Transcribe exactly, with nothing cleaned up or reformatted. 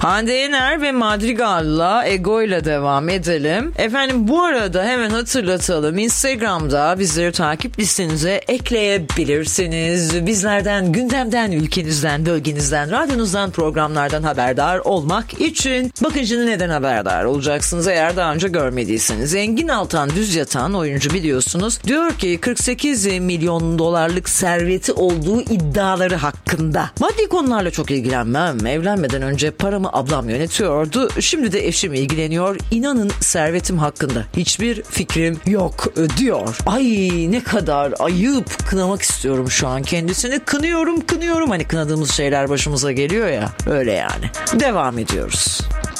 Hande Yener ve Madrigal'la Ego'yla devam edelim. Efendim bu arada hemen hatırlatalım. Instagram'da bizleri takip listenize ekleyebilirsiniz. Bizlerden, gündemden, ülkenizden, bölgenizden, radyonuzdan, programlardan haberdar olmak için. Bakın şimdi neden haberdar olacaksınız eğer daha önce görmediyseniz. Engin Altan Düz Yatan oyuncu biliyorsunuz. Diyor ki kırk sekiz milyon dolarlık serveti olduğu iddiaları hakkında. Maddi konularla çok ilgilenmem. Evlenmeden önce paramı ablam yönetiyordu. Şimdi de eşim ilgileniyor. İnanın servetim hakkında hiçbir fikrim yok diyor. Ay ne kadar ayıp. Kınamak istiyorum şu an kendisini. Kınıyorum kınıyorum. Hani kınadığımız şeyler başımıza geliyor ya. Öyle yani. Devam ediyoruz.